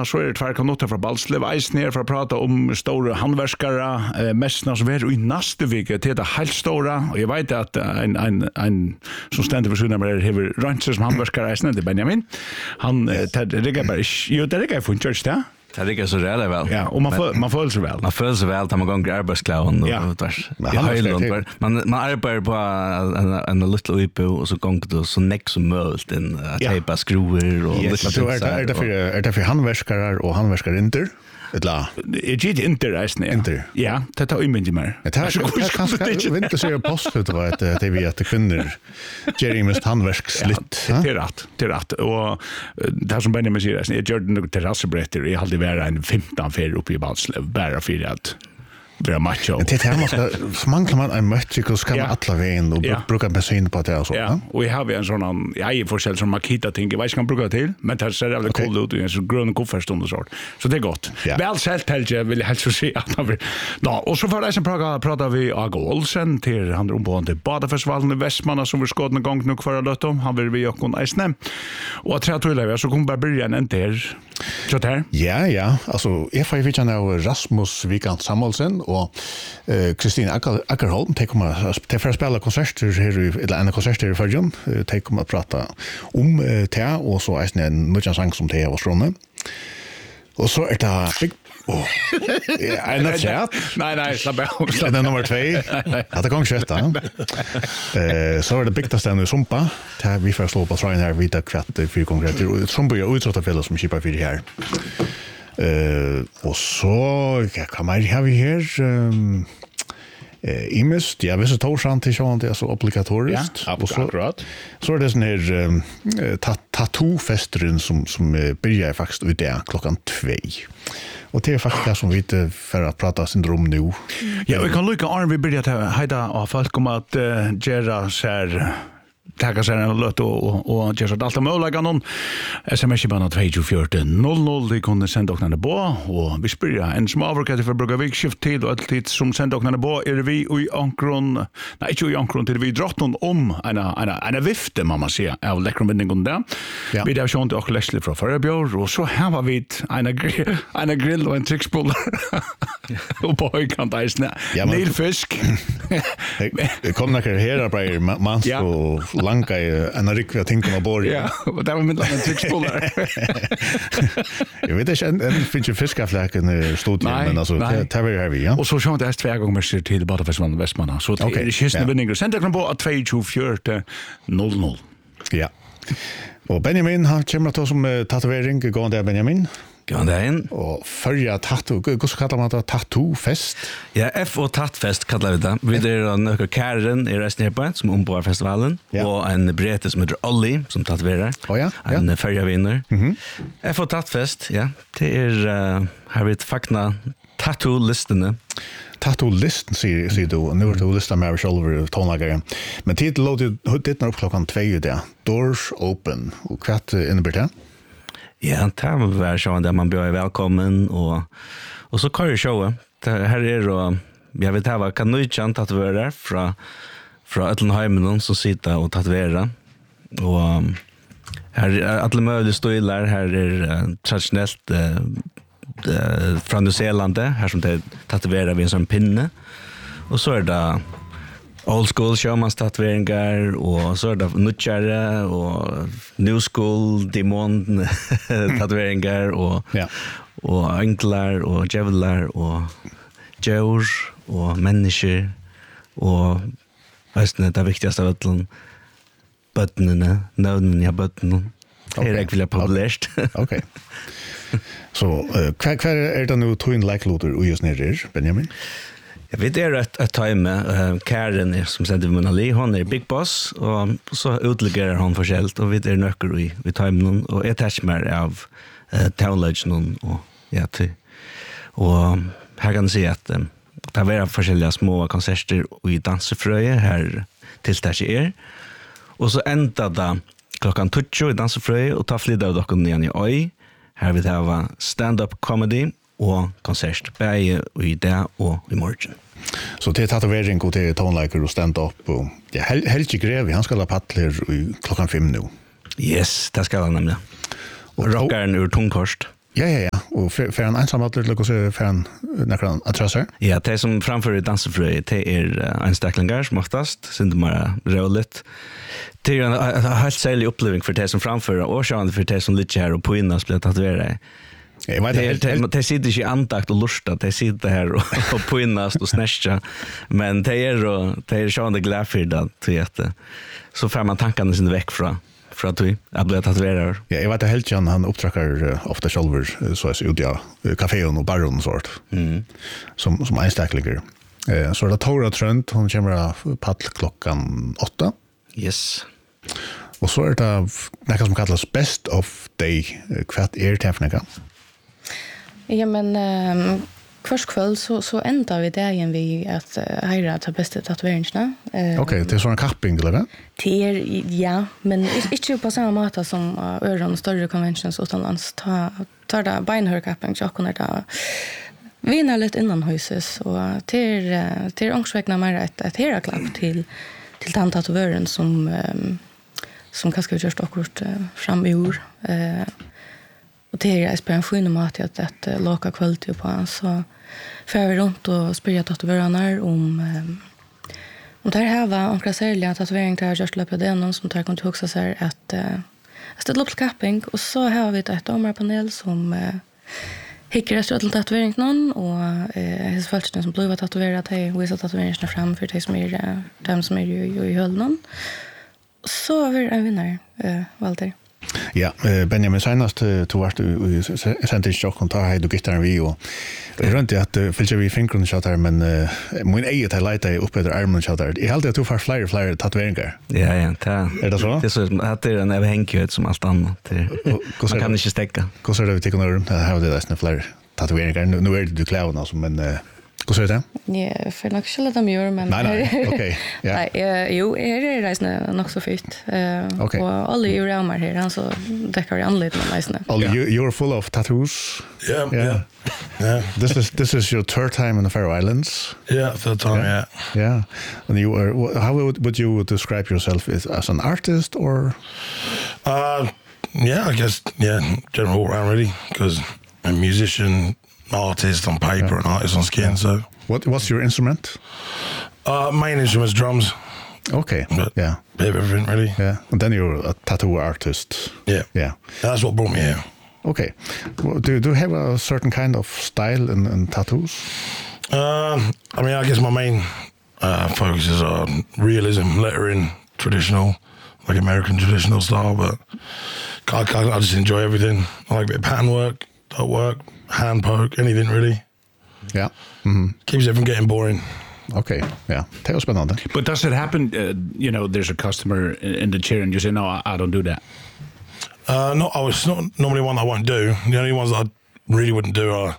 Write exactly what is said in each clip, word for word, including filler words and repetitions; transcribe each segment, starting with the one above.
så är det två kanoter från Balslev Eisner för att prata om stora handverskare, eh, mestna som är i nästa vecka till det helt stora. Och jag vet att en, en, en som ständer för sina med hever rancher som handverskare Eisner, det är Benjamin. Han, eh, det riggar bara, jo, det riggar från church där. Det är så rätt väl. Ja, och man får man får sig väl. Man får sig väl att man går arbetskläder och ja. vars. Man man man arbetar på en en liten U P och så går det så näck som möjligt en tejpa skruvar och lite så är det är det för är det för handverskare och handverskarinder. Etla. Det är inte resten. Inte. Ja, det tar ju inte mer. Det här kanske inte så post det var att det vi att kvinnor Jerry mest handverkslitt. Det är rätt. Det är rätt. Och det som Benjamin säger, jag gör det terrassbrätter. Jag hade varit en femton för uppe i Balslev bara för att vara macho. Det här måste så manglar man en mötrik och ska man alla vägen och bruka bensin på det och så. Ja, och jag har en sån ja, i forskjell som Makita tänker, vad ska man bruka till? Men det ser jävligt cool ut i en så grön koffertstund och så. Så det är gott. Väl sält helge vill jag helst se att han vill. Ja, och så för det som pratar pratar vi Ago Olsen till han drar på till Badafestivalen i Västmanna som vi skådde en gång nu kvar lött om. Han vill vi och kon Eisne. Och att jag tror det så kommer bara börja en där. Så där. Ja, ja. Alltså jag får ju av Rasmus Vikant Samuelsen och Kristina uh, Ackerholm tar kommer till för att spela konserter här i eller en konsert här i Färjön. Tar kommer att prata om uh, te och så är det en mycket sång som te var stråne. Och så är det big oh. Är det chat? Nej nej, slapp av. Det är nummer två. Att det går sjätte. Eh så är det bigtaste nu sumpa. Där vi får slå på train här vita kvatt för konkret. Sumpa är utsatta för som skipar för det här. Eh och så kan man ha vi här um, eh imist ja visst torsan till sånt det är så obligatoriskt ja, och så akkurat. Så är det sån här um, tattoo-festren som som uh, börjar faktiskt ut där klockan två. Och det är faktiskt det som vi inte för att prata syndrom nu. Ja, vi kan lucka arm vi börjar hejda av folk om att uh, göra så här tacka sig en låt och och just allt möjliga någon sms bara två fyra noll noll det kunde sända oknande på och vi spyrja en småavrokat för brukar vi skift till och alltid som sända oknande på är vi i ankron nej inte i ankron till vi drottning om en en en vifte mamma säger av läckermendingen där vi där sånt och Leslie från Förebjör och så här var vi en en grill och en trixbull och på kan det snä nilfisk det kommer några här på mans och langa en riktig jag tänker man bor. Ja, och det var med en trixbollar. Jag vet inte en finns ju fiskafläken i studion men alltså det var heavy, ja. Och så sånt är två gånger till Badafestivalen i Västmanna. Så det är kisten vinningar. Sen det kan på två fyra noll noll. Ja. Och Benjamin har kommer att ta som tatuering går där Benjamin. Går där in och följa tattoo. Hur ska kallar man det tattoo-fest? Ja, F och tattfest kallar vi det. Vi är några Karen i resten på som ombord festivalen och en brete som heter Olli som tatuerar. Oh, ja. En ja. Följa vinner. Mhm. F och tattfest, ja. Det är uh, har vi ett fakna tattoo-listorna. Tattoo-listen säger säger du. Nu är det listan med shoulder tonlagare. Men tid låter det när upp klockan två där. Doors open. Och kvart innebär det? Ja, det var så där man blir välkommen och och så kör ju showen. Det här är då jag vet här var kan nu chanta att vara där från från Ötlenheimen som sitter och tatuera. Och um, här är alla möjliga stilar här är uh, traditionellt uh, uh, från Nya Zeeland här som det tatuerar vi en sån pinne. Och så är det old school showmans tatueringar och så är det nutchare och new school demon tatueringar och ja. och enklar och jävlar och djur och människor och västne det viktigaste av allt buttonarna nöden jag button det är verkligen populärt. Okej. Så kvar kvar är det nu twin like looter och just ner Benjamin. Jag vet det är ett ett time uh, Karen är som sänder med Ali hon är big boss och så utlägger hon förskällt och vi är nöcker i vi time och attachment av uh, town legend och ja till och här kan se att um, det var förskälliga små konserter i dansefröje här till där är och så ända då klockan tjugo i dansefröje och ta flida av dock igen i oj här vi har stand up comedy och konsert bäge i det och i morgon. Så det är tatuering och det är tonlager och stand-up och ja, Helge Grevi, han ska ha paddler klockan fem nu. Yes, det ska han nämligen. Och rockaren ur Tungkorst. Ja, ja, ja. Och för, för en ensam att lycka så för en näkran attrasser. Ja, det som framför dansefrøy, det er en staklingar som oftast, så det bara roligt. Det är en helt särskild upplevelse för det som framför och sjön för det som ligger här och på innan blir tatuerade. Jag vet helt det det sitter inte i antakt och lusta, det sitter här och, och på innast och snäscha. Men det är och det är sjön det glad för det till att så får man tankarna sin väck från för att vi har blivit tatuerare. Ja, jag vet att helt Jan han uppträcker uh, ofta själver så är så ja kaféen och baron sort. Mm. Som som einstackliger. Eh så det Tora Trent hon kommer paddel klockan åtta. Yes. Och så är det något som kallas best of day. Kvart är det för något? Ja, men um, kvart kväll så, så ändrar vi dagen vi att uh, höra ta bästa tatueringarna. Uh, Okej, okay, det är sån capping eller? Det är, ja, men inte på samma måte som uh, öron större conventions utomlands. Ta, ta det beinhörkapping så kan det vinna lite innan huset. Och till, uh, till ångsvägna mer ett, ett heraklapp till, till den tatuören som, um, som kanske görs akkurat uh, fram i år. Uh, Och det är inspiration om att att att locka kvalitet på han så för vi runt och spela tatueringar om om det här var om klassärliga tatueringar där just löpa den någon som tar kontakt också så här att att ställa upp capping och så har vi ett domarpanel som hickar efter att tatuering någon och eh så fallet som blir tatuerat det visar tatueringarna fram för det som är de som är ju i höll någon. Så har vi en vinnare eh Walter. Ja, Benjamin senast tog vart i sent i chock och tar du gitarren vi och runt det att fylla vi fingrarna så där men min eget highlight är uppe där armen så där. I helt att du får fler fler tatueringar. Ja, ja, det är det så. Det är så att det är en avhängighet som allt annat. Man kan inte stäcka. Hur ser det ut tycker du? Har det nästan fler tatueringar. Nu är det du clown alltså men hur ser det? Ja, för nog skulle de göra men nej, nej, okej. Ja. Nej, jo, är det resan nog så fint. Eh okay. Och alla ju ramar här han så dekar anledning med resan. All you you're full of tattoos. Yeah, yeah. Yeah. This is this is your third time in the Faroe Islands. Yeah, third time, yeah. Yeah. yeah. And you are how would, would you describe yourself as, as an artist or uh yeah, I guess yeah, general all around really because a musician, artist on paper yeah. and artist on skin. Yeah. So, what what's your instrument? Uh, main instrument's drums. Okay. But yeah. Bit of everything, really. Yeah. And then you're a tattoo artist. Yeah. Yeah. That's what brought me here. Okay. Well, do do you have a certain kind of style in, in tattoos? Uh, I mean, I guess my main uh, focus is on realism, lettering, traditional, like American traditional style. But I, I, I just enjoy everything. I like a bit of pattern work, dot work. Hand poke, anything really. Yeah. Mm-hmm. Keeps it from getting boring. Okay, yeah. That was spännande. But does it happen, uh, you know, there's a customer in the chair and you say, no, I, I don't do that? Uh, no, I was not normally one that I won't do. The only ones that I really wouldn't do are,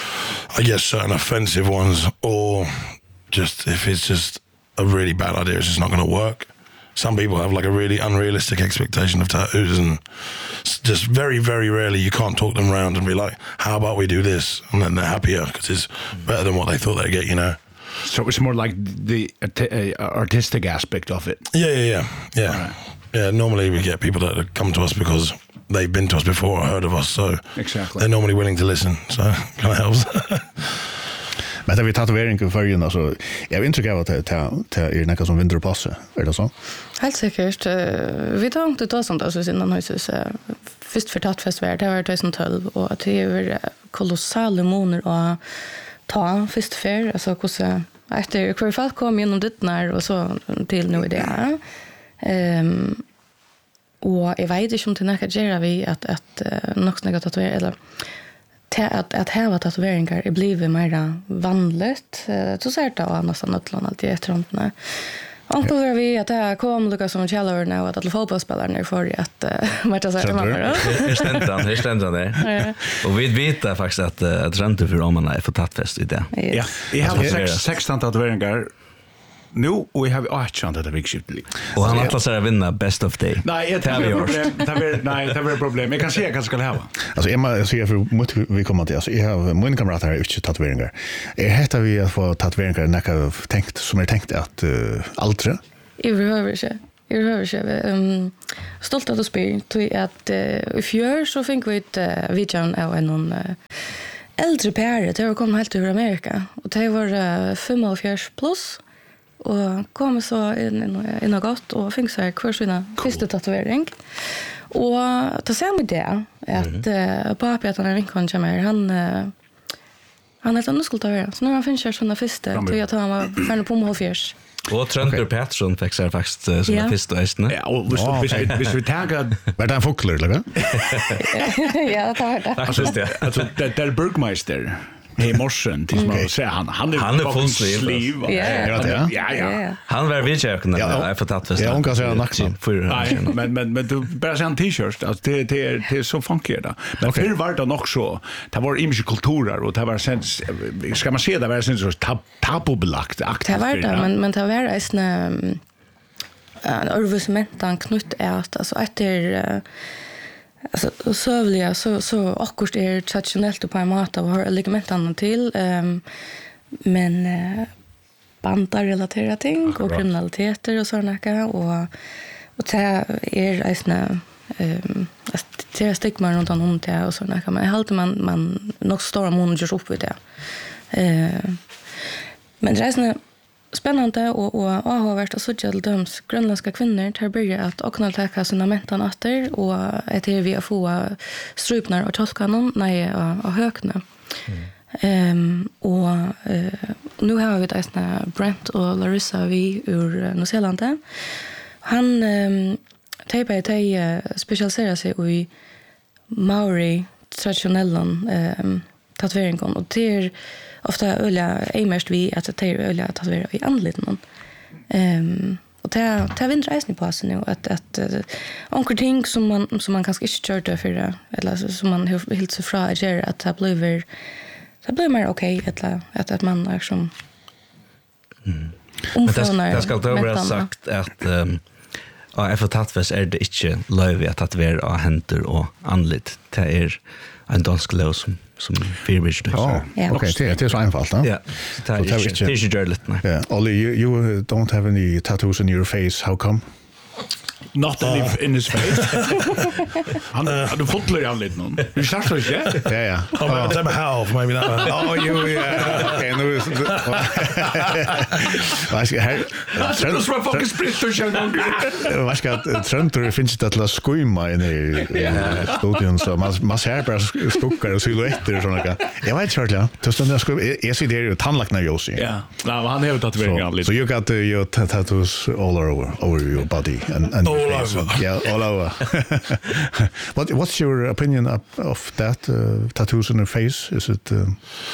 I guess, certain offensive ones or just if it's just a really bad idea, it's just not going to work. Some people have like a really unrealistic expectation of tattoos and just very, very rarely you can't talk them around and be like, how about we do this? And then they're happier because it's better than what they thought they'd get, you know. So it's more like the uh, artistic aspect of it? Yeah, yeah, yeah. Yeah. Right. Yeah, normally we get people that come to us because they've been to us before or heard of us, so exactly. They're normally willing to listen, so it kind of helps. Men det vi tatuering i förrgen alltså jag vill inte gå att ta ta är något som vinter passa är det så? Helt säkert. Vi tar inte då som alltså innan huset först för tattfestival det var tjugohundratolv och att det är kolossala månader och ta först för alltså hur så efter hur fall kom genom det när och så till nu det. Ehm och jag vet inte om det näka gera vi att att något snägt tatuera eller att att ha tatueringar är blivit mer vanligt. Så ser det och nästan nästan alltid efter runt. Och då vi att det kom Lucas som Challower nu att alla fotbollsspelare för att matcha sig med varandra. Det stämmer han, det stämmer det. Och vi vet faktiskt att att ränta för om man är för tattfest i det. Ja, jag har sexton tatueringar. Nu och vi har åt chans att vi skiftar lite. Och han har så vinna best of day. Nej, det är problem. Det är nej, det är problem. Jag kan se kanske ska ha. Alltså Emma säger för mot vi kommer till alltså jag har min kamrat här inte tatueringar. Är heter vi att få tatueringar näka tänkt som är tänkt att uh, altre. I behöver inte. Jag hör inte. Um, stolt att du spyr. Tog att uh, i fjör så fick vi ett uh, vidjan av en uh, äldre pär. Det var kommit helt ur Amerika. Och det var uh, fyrtiofem plus. Och kom så in, in, in och gott och fick så här kvar sina första tatuering. Och ta sig med det att uh, pappa att han är vinkon kommer han uh, han heter nu skulle ta vara. Så nu han finns såna första till att han var färdig på målfjärs. Och Trönter Pettersson fick sig faktiskt såna Ja. första hästen. Ja, och hvis, Ja, hvis, okej. hvis, hvis vi tager... Var det en fågler, eller? Ja, det var det. Faktiskt det. Alltså, det där Burgmeister i morsen, tills man säger han. Han är, Han är fucking fullsliv, sliv. Ja. Ja, det är. Ja, ja. Ja. Han var vidkökande Ja, ja. jag får tatt fest. Ja, hon kan säga nacksan. Nej, men, men, men du bara säger en t-shirt, alltså, det, det, är, det är så funky det. Men Okej. förr var det nog så, det var imiska kulturer och det var sen, ska man se det var sen så tab tabubelagt aktivt. Det var det, men, men det var en örvusmentan knutt att alltså efter uh, alltså sövliga så så akkurat är traditionellt på en mat och har ligamentan till um, men uh, bandar relaterade ting och kriminaliteter och såna där och och det är en um, det är stigma runt om det och såna där men jag håller man man nog stora månader upp vid det. Uh, men det är såna spännande och och har varit att söka till döms grönländska kvinnor till börja att och kunna ta sina mentan åter och att vi har få strupnar och tolkanon nej och hökna. Ehm um, och uh, nu har vi det såna Brent och Larissa vi ur Nya Zeeland. Han um, tejpar tej uh, specialiserar sig i Maori traditionellen um, tatueringen och det är ofta öliga är mest vi att det är öliga tatuera i anleden. Ehm um, och det det vinner reisen på sig nu att att uh, onkel ting som man som man kanske inte körde för det eller så, som man helt så fra är att det blir det blir mer okej okay, att att man är som mm. Men det, det ska då vara sagt att um, ja, efter tattfest är det inte löjligt att tatuera av händer och anled. Det är en dansk lov som som Firbridge. Ja, Ja. okej, det, det är så einfalt. Ja. Ja, det är Så det är inte inte- det är inte görligt, nej. Yeah. Ollie, you, you don't have any tattoos in your face. How come? Not in, in his face. Han hade fotler i anleden någon. Du startar inte? Ja, ja. Oh, maybe take my hat off, maybe that one. Oh, you, yeah. Okej, nu är det... Vad ska här... Det som var fucking spritter känner någon. Vad ska Tröntor finns inte till att skymma in i studion så man man ser bara skuggor och silhuetter och såna. Jag vet inte ja. Det står där skymma. Jag ser det ju tandläkaren Josi. Ja, nej, men han har ju tatueringar i So, anleden. so you got uh, your t- tattoos all over over your body and, and All your face. over. Yeah, all over. What what's your opinion of, of that uh, tattoos on your face? Is it uh,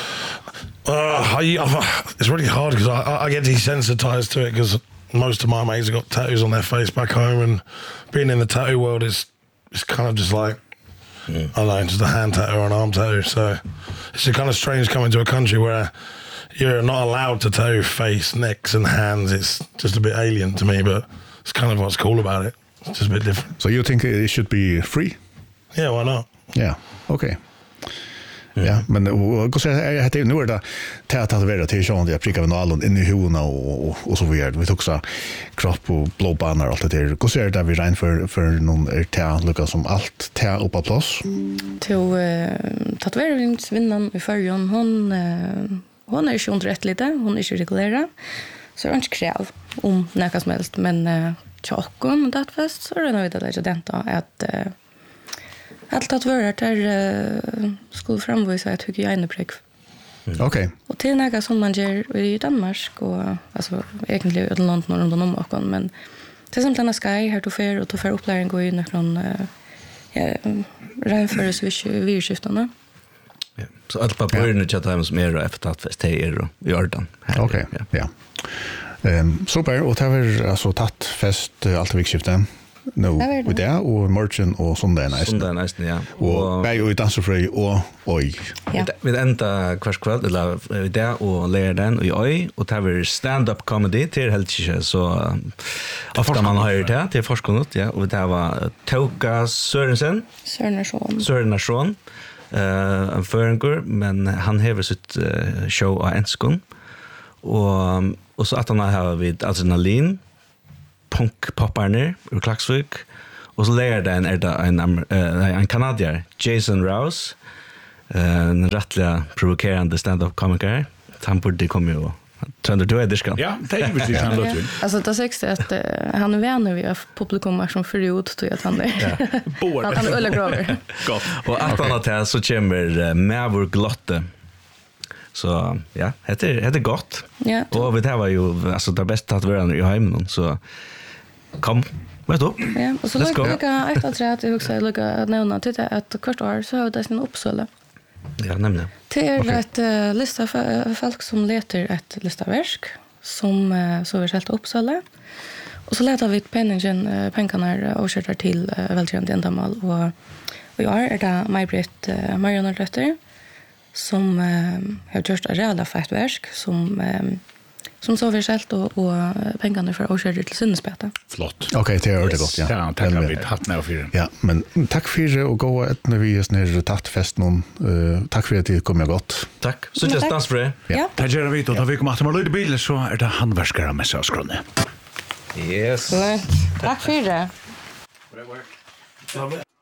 Uh, I, I, it's really hard because I, I- I get desensitized to it because most of my mates have got tattoos on their face back home, and being in the tattoo world is is kind of just like I don't know, just a hand tattoo or an arm tattoo. So it's a kind of strange coming to a country where you're not allowed to tattoo face, necks, and hands. It's just a bit alien to me, but it's kind of what's cool about it. It's just a bit different. so you think it should be free? Yeah, why not? Ja, okej. Ja, men hur ska jag det nu är det att tatuera till sånt jag prickar med allon in i huvudena och och, och så vidare. Vi tog så kropp och blåbanor och allt det där. Hur ser det vi rein för för någon är det lucka som allt ta upp på plats? till uh, tatueringsvinnan i förjon hon uh, hon är ju inte rätt lite hon är inte regulera så är hon inte kräv om något som helst men uh, tjockon och fest så är det nog det att denta att uh, allt tatuerat där uh, skulle framvisa ett hygienepräck Okej. och till något som man gör i Danmark och alltså egentligen i London och runt om också men till exempel en sky här till fer och till fer uppläring går in från uh, ja renförs vi virskiftarna. Ja. Så allt på början chatta hem som är efter tattfest det är i Jordan. Här. Okej. Ja. Ehm super och det var alltså tatt fest allt vikskifte. Nu Det var det. med det och merchant och söndag nice. Söndag nästan, ja. Och bäj och dansfri och oj. Ja. Vi enda kvart kväll eller det och lära den och oj och det var stand up comedy till helt inte så ofta man har det till forskningen ja och det var Toka Sørensen Sörnarsson. Sörnarsson eh en föregår men han har sitt uh, show av enskon och och så att han har vid adrenalin punk-popparner ur Klaksvik. Och så lägger den är det en, uh, en kanadier, Jason Rouse. Uh, en rättliga provokerande stand-up-komiker. Han borde komma ju. Trender du är diskan. Ja, det är ju precis han låter. Alltså det sägs att uh, han är vänner vi har publikum som förut tror jag att han är. Båda. Han är öle grover. Gott. Och att annat här så kommer uh, Mavor Glotte. Så ja, det är det är gott. Ja. Och det här var ju alltså det bästa att vara i hemmen så kom. Vet du? Ja, och så Let's go. lukka ett av tre att jag också lukka att nämna till det att kvart år så har det sin uppsöle. Ja, nämligen. Det är Okej. ett uh, lista för folk som letar ett listaverk som uh, så är helt uppsöle. Och så letar vi penningen uh, pengarna och köter till uh, välgörande ändamål och och jag är det Maj-Britt uh, Marianne Rötter som uh, har gjort ett reella fett verk som um, som så verselt och och pengarna för att köra till Sundsbäta. Flott. Okej, det är det gott, ja. Ja, tackar vi hatt med för. Ja, men tack för det och gå ett när vi är snär tatt fest någon. Uh, tack för att det kommer gott. Tack. Så Ja, just tack. dans för det. Ja. Det gör vi då. Då vi kommer att man löjde bilen så är det handverskare med sig och skrönne. Yes. Tack för det.